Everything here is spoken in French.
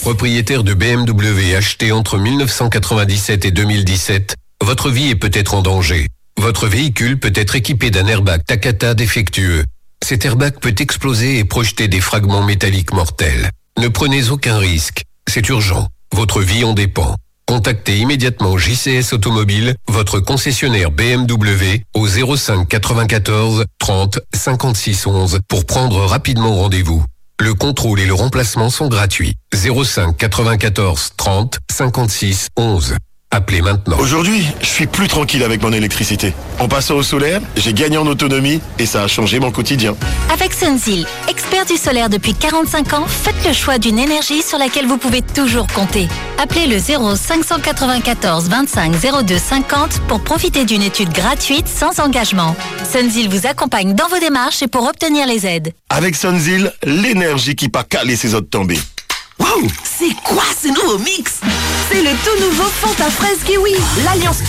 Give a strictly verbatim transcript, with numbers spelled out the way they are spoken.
Propriétaire de B M W acheté entre mille neuf cent quatre-vingt-dix-sept et deux mille dix-sept, votre vie est peut-être en danger. Votre véhicule peut être équipé d'un airbag Takata défectueux. Cet airbag peut exploser et projeter des fragments métalliques mortels. Ne prenez aucun risque. C'est urgent. Votre vie en dépend. Contactez immédiatement J C S Automobile, votre concessionnaire B M W, au zéro cinq quatre-vingt-quatorze trente cinquante-six onze pour prendre rapidement rendez-vous. Le contrôle et le remplacement sont gratuits. zéro cinq quatre-vingt-quatorze trente cinquante-six onze. Appelez maintenant. Aujourd'hui, je suis plus tranquille avec mon électricité. En passant au solaire, j'ai gagné en autonomie et ça a changé mon quotidien. Avec Sunzil, expert du solaire depuis quarante-cinq ans, faites le choix d'une énergie sur laquelle vous pouvez toujours compter. Appelez le zéro cinq cent quatre-vingt-quatorze vingt-cinq zéro deux cinquante pour profiter d'une étude gratuite sans engagement. Sunzil vous accompagne dans vos démarches et pour obtenir les aides. Avec Sunzil, l'énergie qui pas qu'à laisser les autres tomber. Wow, c'est quoi ce nouveau mix? C'est le tout nouveau Fanta Fraise Kiwi, l'alliance